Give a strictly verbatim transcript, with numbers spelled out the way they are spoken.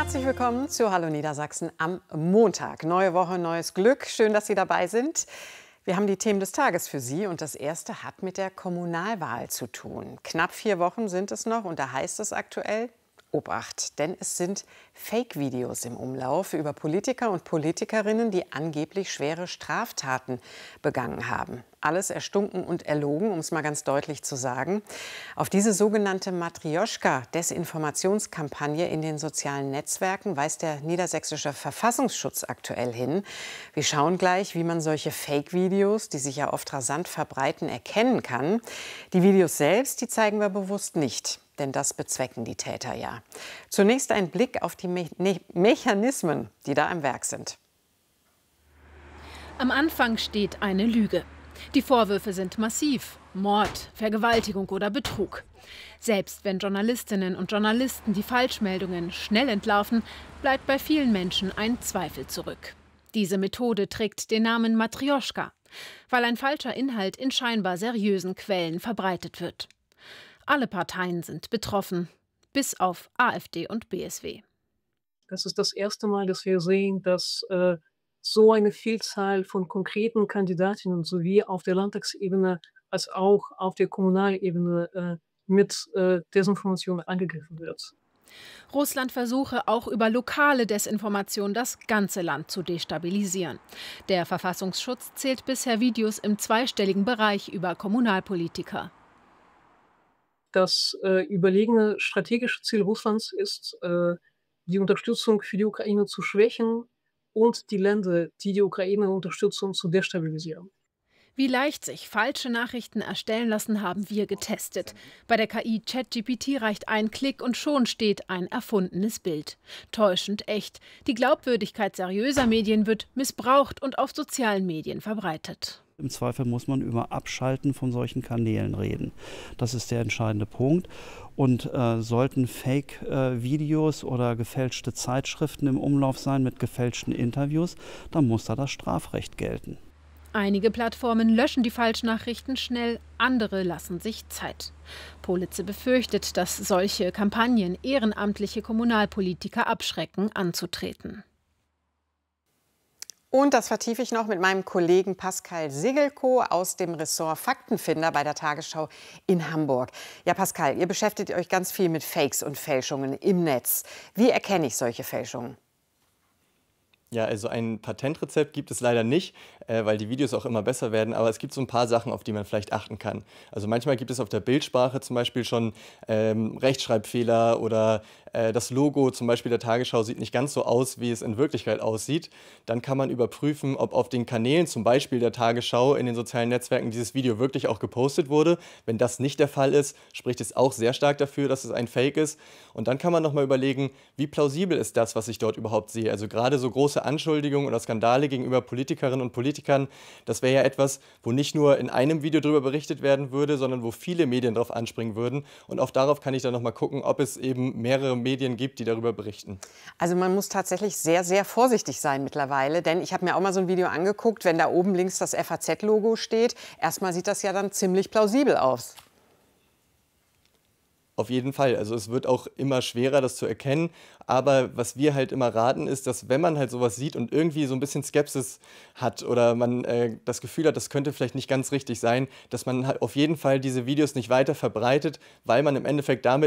Herzlich willkommen zu Hallo Niedersachsen am Montag. Neue Woche, neues Glück. Schön, dass Sie dabei sind. Wir haben die Themen des Tages für Sie und das erste hat mit der Kommunalwahl zu tun. Knapp vier Wochen sind es noch und da heißt es aktuell: Obacht, denn es sind Fake-Videos im Umlauf über Politiker und Politikerinnen, die angeblich schwere Straftaten begangen haben. Alles erstunken und erlogen, um es mal ganz deutlich zu sagen. Auf diese sogenannte Matrjoschka-Desinformationskampagne in den sozialen Netzwerken weist der niedersächsische Verfassungsschutz aktuell hin. Wir schauen gleich, wie man solche Fake-Videos, die sich ja oft rasant verbreiten, erkennen kann. Die Videos selbst, die zeigen wir bewusst nicht. Denn das bezwecken die Täter ja. Zunächst ein Blick auf die Me Me Mechanismen, die da am Werk sind. Am Anfang steht eine Lüge. Die Vorwürfe sind massiv: Mord, Vergewaltigung oder Betrug. Selbst wenn Journalistinnen und Journalisten die Falschmeldungen schnell entlarven, bleibt bei vielen Menschen ein Zweifel zurück. Diese Methode trägt den Namen Matrjoschka, weil ein falscher Inhalt in scheinbar seriösen Quellen verbreitet wird. Alle Parteien sind betroffen, bis auf AfD und B S W. Das ist das erste Mal, dass wir sehen, dass äh, so eine Vielzahl von konkreten Kandidatinnen sowie auf der Landtagsebene als auch auf der Kommunalebene äh, mit äh, Desinformation angegriffen wird. Russland versuche auch über lokale Desinformation das ganze Land zu destabilisieren. Der Verfassungsschutz zählt bisher Videos im zweistelligen Bereich über Kommunalpolitiker. Das äh, überlegene strategische Ziel Russlands ist, äh, die Unterstützung für die Ukraine zu schwächen und die Länder, die die Ukraine unterstützen, zu destabilisieren. Wie leicht sich falsche Nachrichten erstellen lassen, haben wir getestet. Bei der K I ChatGPT reicht ein Klick und schon steht ein erfundenes Bild. Täuschend echt. Die Glaubwürdigkeit seriöser Medien wird missbraucht und auf sozialen Medien verbreitet. Im Zweifel muss man über Abschalten von solchen Kanälen reden. Das ist der entscheidende Punkt. Und äh, sollten Fake-Videos äh, oder gefälschte Zeitschriften im Umlauf sein mit gefälschten Interviews, dann muss da das Strafrecht gelten. Einige Plattformen löschen die Falschnachrichten schnell, andere lassen sich Zeit. Politze befürchtet, dass solche Kampagnen ehrenamtliche Kommunalpolitiker abschrecken, anzutreten. Und das vertiefe ich noch mit meinem Kollegen Pascal Sigelko aus dem Ressort Faktenfinder bei der Tagesschau in Hamburg. Ja, Pascal, ihr beschäftigt euch ganz viel mit Fakes und Fälschungen im Netz. Wie erkenne ich solche Fälschungen? Ja, also ein Patentrezept gibt es leider nicht, äh, weil die Videos auch immer besser werden, aber es gibt so ein paar Sachen, auf die man vielleicht achten kann. Also manchmal gibt es auf der Bildsprache zum Beispiel schon ähm, Rechtschreibfehler oder äh, das Logo zum Beispiel der Tagesschau sieht nicht ganz so aus, wie es in Wirklichkeit aussieht. Dann kann man überprüfen, ob auf den Kanälen zum Beispiel der Tagesschau in den sozialen Netzwerken dieses Video wirklich auch gepostet wurde. Wenn das nicht der Fall ist, spricht es auch sehr stark dafür, dass es ein Fake ist. Und dann kann man nochmal überlegen, wie plausibel ist das, was ich dort überhaupt sehe. Also gerade so große Anschuldigungen oder Skandale gegenüber Politikerinnen und Politikern, das wäre ja etwas, wo nicht nur in einem Video darüber berichtet werden würde, sondern wo viele Medien darauf anspringen würden. Und auch darauf kann ich dann noch mal gucken, ob es eben mehrere Medien gibt, die darüber berichten. Also man muss tatsächlich sehr, sehr vorsichtig sein mittlerweile, denn ich habe mir auch mal so ein Video angeguckt, wenn da oben links das F A Z-Logo steht. Erstmal sieht das ja dann ziemlich plausibel aus. Auf jeden Fall. Also es wird auch immer schwerer, das zu erkennen. Aber was wir halt immer raten, ist, dass wenn man halt sowas sieht und irgendwie so ein bisschen Skepsis hat oder man äh, das Gefühl hat, das könnte vielleicht nicht ganz richtig sein, dass man halt auf jeden Fall diese Videos nicht weiter verbreitet, weil man im Endeffekt damit